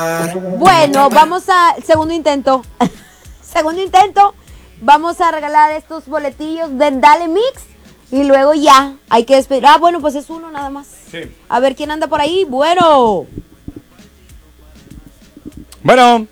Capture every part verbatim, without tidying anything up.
Bueno, vamos a... Segundo intento. Segundo intento. Vamos a regalar estos boletillos de Dale Mix. Y luego ya, hay que despedir. Ah, bueno, pues es uno nada más. Sí. A ver, ¿quién anda por ahí? Bueno. Bueno.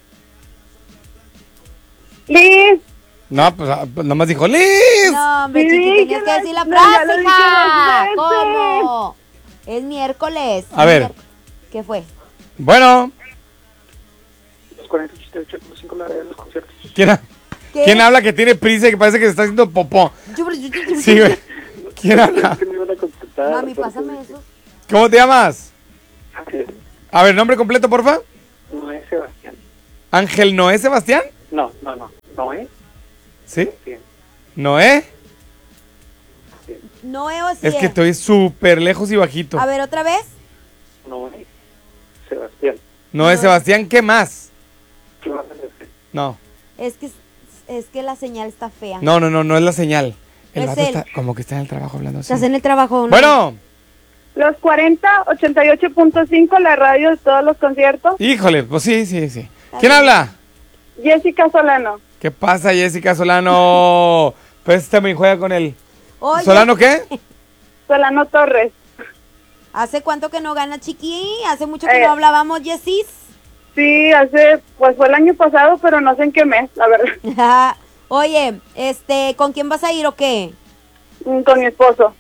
Liz. No, pues ah, pues nomás dijo Liz. No, hombre, Sí, chiqui, tenías que que la- decir la no, ya frase, lo dije hija. dos veces. ¿Cómo? Es miércoles. A es ver. miércoles. ¿Qué fue? Bueno. Los cuarenta y ocho punto cinco la de los conciertos. ¿Quién, ha- ¿Qué? ¿Quién habla que tiene prisa y que parece que se está haciendo popó? Sí, güey. ¿Quién habla? Es que me iban a contestar, Mami, porque- pásame eso. ¿Cómo te llamas? Ángel, A ver, nombre completo, porfa. no es Sebastián. Ángel Noé Sebastián. No, no, no. No es ¿Sí? Sebastián. Noé. No he o sí Es que he. estoy súper lejos y bajito. A ver, otra vez. No es Sebastián. Noé Sebastián, ¿qué más? ¿Qué vas a hacer? No. Es que, es que la señal está fea. No, no, no, no es la señal. El Es vato él. está como que está en el trabajo hablando así. Estás en el trabajo. ¿no? Bueno, Los cuarenta, ochenta y ocho punto cinco, la radio de todos los conciertos. híjole, pues sí, sí, sí. ¿Quién habla? Jessica Solano. ¿Qué pasa, Jessica Solano? Préstame y juega con él. Oye, ¿Solano qué? Solano Torres. ¿hace cuánto que no gana, chiqui? ¿Hace mucho que Eh. no hablábamos, Jessis? Sí, hace, pues fue el año pasado, pero no sé en qué mes, la verdad. Oye, este, ¿con quién vas a ir o qué? Mm, Con mi esposo.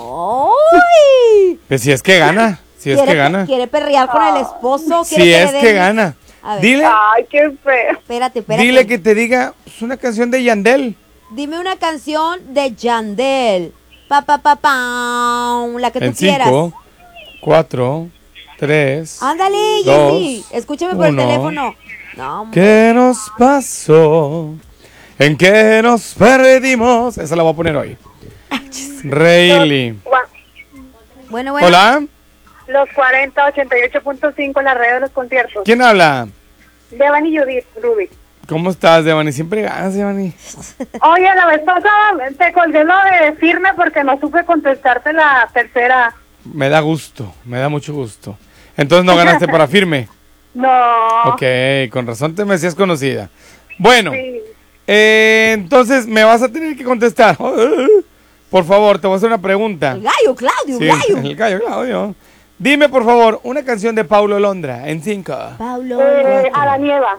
¡Ay! Pues si es que gana, si es ¿Quiere, que gana. ¿Quiere perrear con el esposo? ¿Quiere Si que es le que den- gana. A ver. Dile, Ay, qué feo. Espérate, espérate. dile que te diga pues, una canción de Yandel. Dime una canción de Yandel. Pa, pa, pa, pa, la que tú En quieras. cinco, cuatro, tres. Ándale, dos, Jessy. Escúchame por uno. el teléfono. No, hombre. ¿Qué nos pasó? ¿En qué nos perdimos? Esa la voy a poner hoy. Rayleigh. Bueno, bueno. Hola, Los cuarenta, ochenta y ocho punto cinco, la radio de los conciertos. ¿quién habla? Devani y Judith Rubik. ¿Cómo estás, Devani? Siempre ganas, Devani. Oye, la vez pasada te colgué lo de firme porque no supe contestarte la tercera. Me da gusto, me da mucho gusto. Entonces no ganaste para firme. No. Ok, con razón te me decías conocida. Bueno, Sí. eh, entonces me vas a tener que contestar. Por favor, te voy a hacer una pregunta. El gallo, Claudio, Sí, el gallo. el gallo, Claudio. Dime, por favor, una canción de Paulo Londra en cinco. Paulo. Eh, a la nieva.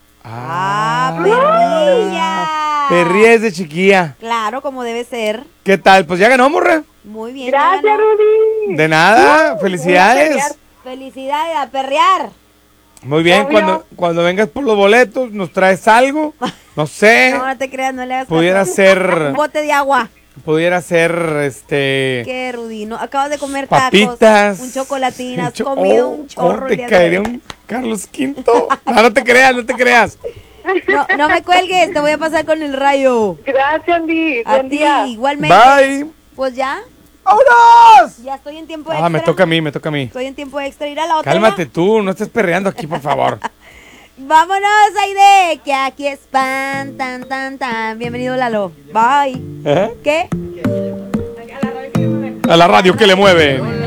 Ah, perrilla. Perríes de chiquilla. Claro, como debe ser. ¿Qué tal? Pues ya ganó, morra. Muy bien. ya Gracias, ganó. Rudy. De nada, felicidades. Felicidades a perrear. Muy bien, Obvio. cuando, cuando vengas por los boletos, nos traes algo. No sé, No, no te creas, no le hagas pudiera caso. ser, Un bote de agua. pudiera ser, este... Qué Rudy, ¿no? Acabas de comer Papitas. tacos, un chocolatín, has Cho- comido oh, un chorro. ¿Cómo el te día de caería hoy. un Carlos Quinto? No, no te creas, no te creas. No, no me cuelgues, te voy a pasar con el rayo. Gracias, Andy. A Buen ti, día. igualmente. Bye. Pues ya, ¡Vámonos! ya estoy en tiempo extra. Ah, me toca a mí, me toca a mí. Estoy en tiempo extra. Ir a la otra. Cálmate tú, no estés perreando aquí, por favor. Vámonos, Aide, que aquí es pan, tan, tan, tan. Bienvenido, Lalo. Bye. ¿Eh? ¿Qué? A la radio que le mueve.